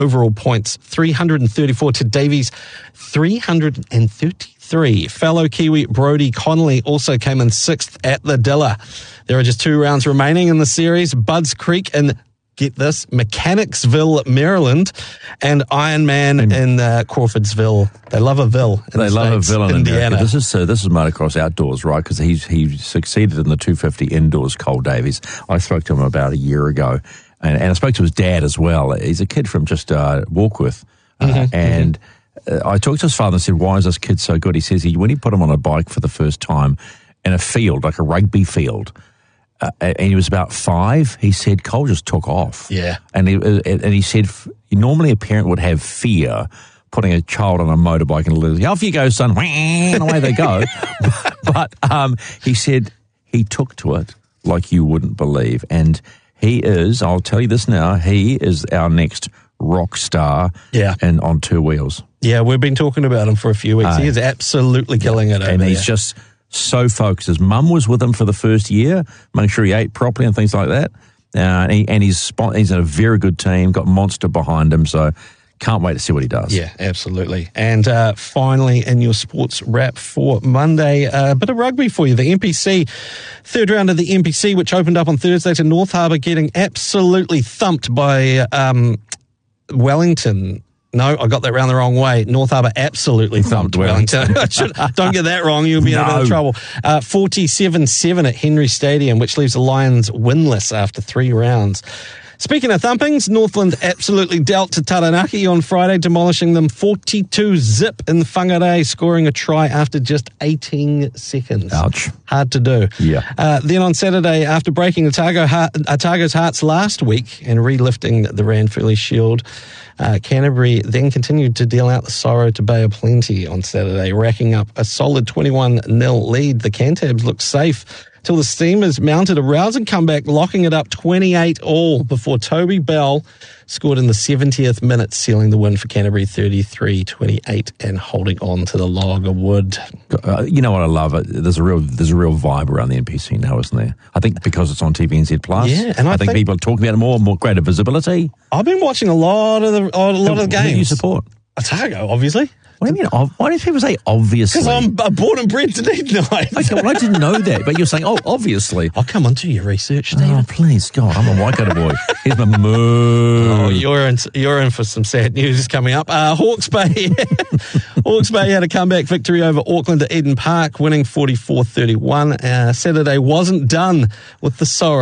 overall points, 334 to Davies, 333. Fellow Kiwi Brodie Connolly also came in 6th at the Dilla. There are just 2 rounds remaining in the series. Budds Creek and, get this, Mechanicsville, Maryland, and Ironman in Crawfordsville. They love a Ville in Indiana. This is motocross outdoors, right? Because he succeeded in the 250 indoors, Cole Davies. I spoke to him about a year ago, and I spoke to his dad as well. He's a kid from just Warkworth, and I talked to his father and said, why is this kid so good? He says when he put him on a bike for the first time in a field, like a rugby field, and he was about 5, he said Cole just took off. Yeah. And he said normally a parent would have fear putting a child on a motorbike and literally, off you go, son, and away they go. But he said he took to it like you wouldn't believe. And he is, I'll tell you this now, he is our next rock star and on 2 wheels. Yeah, we've been talking about him for a few weeks. He is absolutely killing it over and he's there. Just so focused. His mum was with him for the first year, making sure he ate properly and things like that. He's in a very good team, got Monster behind him, so can't wait to see what he does. Yeah, absolutely. And finally, in your sports wrap for Monday, a bit of rugby for you. The NPC, 3rd round of the NPC, which opened up on Thursday to North Harbour, getting absolutely thumped by Wellington. No, I got that round the wrong way. North Harbour absolutely thumped Wellington. Don't get that wrong. You'll be in a bit of trouble. 47-7 at Henry Stadium, which leaves the Lions winless after 3 rounds. Speaking of thumpings, Northland absolutely dealt to Taranaki on Friday, demolishing them 42-zip in Whangarei, scoring a try after just 18 seconds. Ouch. Hard to do. Yeah. Then on Saturday, after breaking Otago's hearts last week and relifting the Ranfurly Shield, Canterbury then continued to deal out the sorrow to Bay of Plenty on Saturday, racking up a solid 21-0 lead. The Cantabs looked safe till the Steamers mounted a rousing comeback, locking it up 28-all before Toby Bell scored in the 70th minute, sealing the win for Canterbury 33-28 and holding on to the log of wood. You know what I love? There's a real vibe around the NPC now, isn't there? I think because it's on TVNZ Plus. Yeah, and I think people are talking about it more greater visibility. I've been watching a lot of the games. Who do you support? Otago, obviously. What do you mean? Why do people say obviously? Because I'm born and bred to need night. Okay, well, I didn't know that, but you're saying, obviously. I'll come on to your research, Stephen. Oh, please, God, I'm a Waikato boy. Here's my mood. Oh, you're in for some sad news coming up. Hawke's Bay had a comeback victory over Auckland at Eden Park, winning 44-31. Saturday wasn't done with the sorrow